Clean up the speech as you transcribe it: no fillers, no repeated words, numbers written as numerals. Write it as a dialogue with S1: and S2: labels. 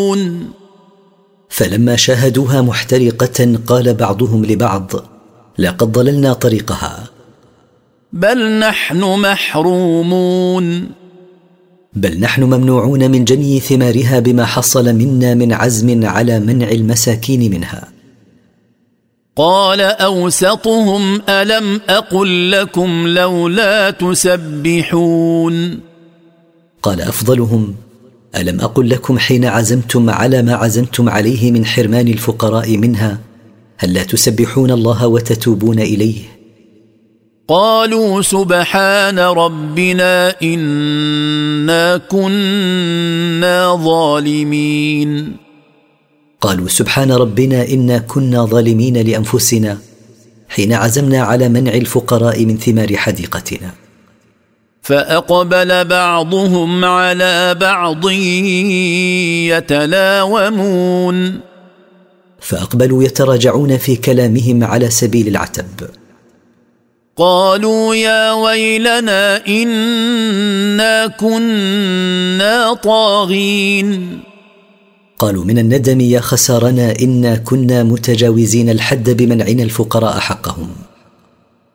S1: فلما شاهدوها محترقة قال بعضهم لبعض: لقد ضللنا طريقها،
S2: بل نحن محرومون،
S1: بل نحن ممنوعون من جني ثمارها بما حصل منا من عزم على منع المساكين منها.
S2: قال أوسطهم ألم أقل لكم لولا تسبحون.
S1: قال أفضلهم: ألم أقل لكم حين عزمتم على ما عزمتم عليه من حرمان الفقراء منها هل لا تسبحون الله وتتوبون إليه؟
S2: قالوا سبحان ربنا إنا كنا ظالمين.
S1: قالوا سبحان ربنا إنا كنا ظالمين لأنفسنا حين عزمنا على منع الفقراء من ثمار حديقتنا.
S2: فأقبل بعضهم على بعض يتلاومون،
S1: فأقبلوا يتراجعون في كلامهم على سبيل العتب.
S2: قالوا يا ويلنا إنا كنا طاغين.
S1: قالوا من الندم: يا خسارنا إنا كنا متجاوزين الحد بمنعنا الفقراء حقهم.